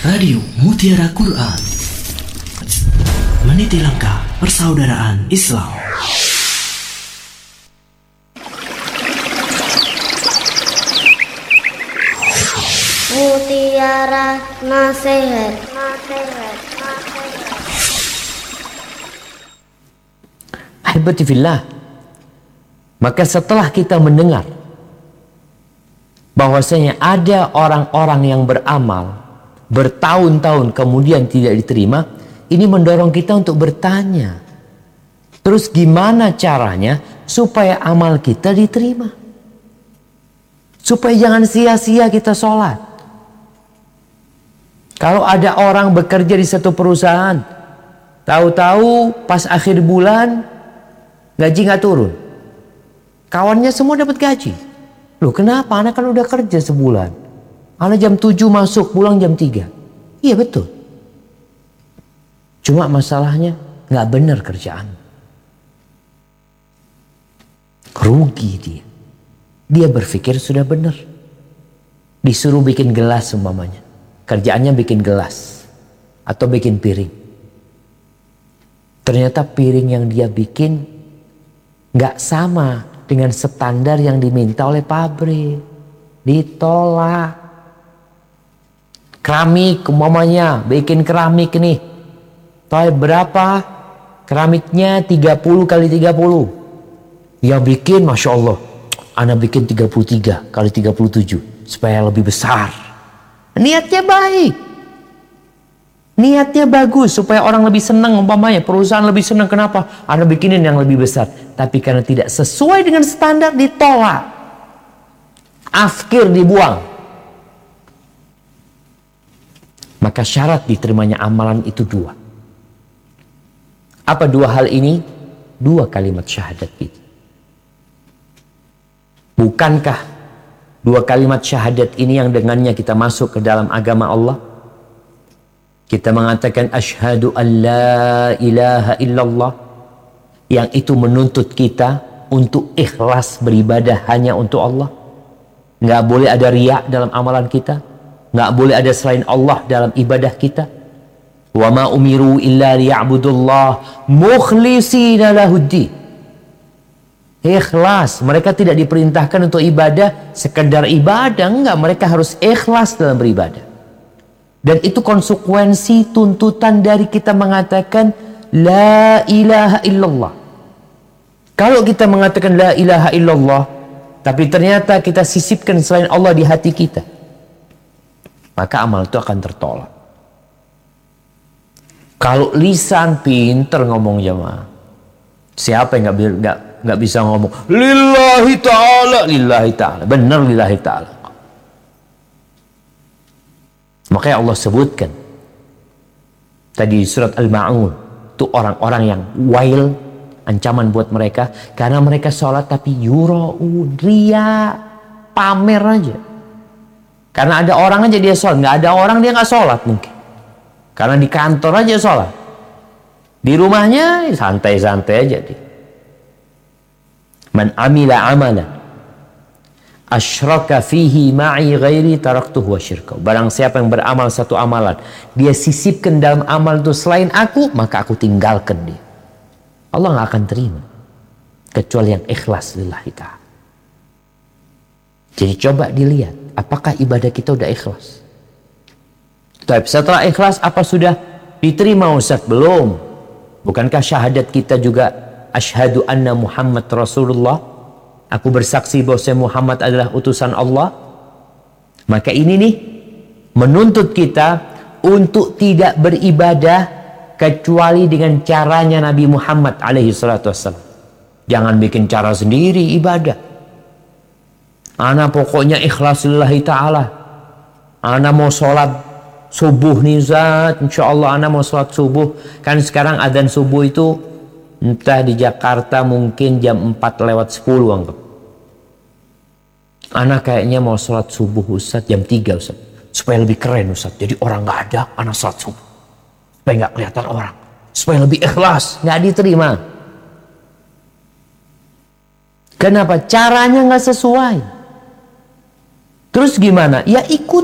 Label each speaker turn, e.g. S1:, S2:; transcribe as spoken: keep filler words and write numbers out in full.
S1: Radio Mutiara Quran, meniti langkah persaudaraan Islam.
S2: Mutiara Nasihat, Nasihat, Nasihat.
S3: Ahibati fillah, maka setelah kita mendengar bahwasanya ada orang-orang yang beramal bertahun-tahun kemudian tidak diterima, ini mendorong kita untuk bertanya, terus gimana caranya supaya amal kita diterima? Supaya jangan sia-sia kita sholat. Kalau ada orang bekerja di satu perusahaan, tahu-tahu pas akhir bulan gaji nggak turun, kawannya semua dapat gaji. Loh, kenapa? Anak kan udah kerja sebulan. Anak jam tujuh masuk, pulang jam tiga. Iya betul. Cuma masalahnya nggak benar kerjaan. Rugi dia. Dia berpikir sudah benar. Disuruh bikin gelas umpamanya. Kerjaannya bikin gelas atau bikin piring. Ternyata piring yang dia bikin nggak sama dengan standar yang diminta oleh pabrik. Ditolak. Keramik umpamanya, bikin keramik nih. Tahu berapa? Keramiknya tiga puluh kali tiga puluh. Yang bikin Masya Allah, ana bikin tiga puluh tiga kali tiga puluh tujuh supaya lebih besar. Niatnya baik. Niatnya bagus supaya orang lebih senang umpamanya, perusahaan lebih senang. Kenapa? Ana bikinin yang lebih besar. Tapi karena tidak sesuai dengan standar ditolak. Afkir dibuang. Maka syarat diterimanya amalan itu dua. Apa dua hal ini? Dua kalimat syahadat itu. Bukankah dua kalimat syahadat ini yang dengannya kita masuk ke dalam agama Allah? Kita mengatakan asyhadu an la ilaha illallah. Yang itu menuntut kita untuk ikhlas beribadah hanya untuk Allah. Nggak boleh ada riya dalam amalan kita. Nggak boleh ada selain Allah dalam ibadah kita. Wa ma umiru illa liya'budullah mukhlishina lahuddin. Ikhlas. Mereka tidak diperintahkan untuk ibadah sekedar ibadah. Enggak, mereka harus ikhlas dalam beribadah. Dan itu konsekuensi tuntutan dari kita mengatakan la ilaha illallah. Kalau kita mengatakan la ilaha illallah, tapi ternyata kita sisipkan selain Allah di hati kita, maka amal itu akan tertolak. Kalau lisan pinter ngomong jemaah, siapa yang nggak nggak nggak bisa ngomong lillahi ta'ala, lillahi ta'ala, benar lillahi ta'ala. Makanya Allah sebutkan tadi surat Al-Ma'un, itu orang-orang yang wail, ancaman buat mereka karena mereka sholat tapi yura'un, ria, pamer aja. Karena ada orang aja dia sholat, nggak ada orang dia nggak sholat mungkin. Karena di kantor aja sholat, di rumahnya santai-santai aja dia. Man amila amalan asyraka fihi ma'i ghairi taraktuhu wa syirkahu. Barang siapa yang beramal satu amalan, dia sisipkan dalam amal itu selain aku, maka aku tinggalkan dia. Allah nggak akan terima kecuali yang ikhlas lillahi ta'ala. Jadi coba dilihat, apakah ibadah kita udah ikhlas? Tapi setelah ikhlas, apa sudah diterima Ustaz? Belum. Bukankah syahadat kita juga asyhadu anna Muhammad Rasulullah? Aku bersaksi bahwa Muhammad adalah utusan Allah. Maka ini nih menuntut kita untuk tidak beribadah kecuali dengan caranya Nabi Muhammad alaihi salatu wassalam. Jangan bikin cara sendiri ibadah. Ana pokoknya ikhlas lillahi ta'ala. Ana mau sholat subuh nih Zat, insya Allah ana mau sholat subuh. Kan sekarang adzan subuh itu entah di Jakarta mungkin jam empat lewat sepuluh anggap. Ana kayaknya mau sholat subuh Ustaz jam tiga Ustaz. Supaya lebih keren Ustaz. Jadi orang gak ada, ana sholat subuh. Supaya gak kelihatan orang. Supaya lebih ikhlas, gak diterima. Kenapa? Caranya gak sesuai. Terus gimana? Ya ikut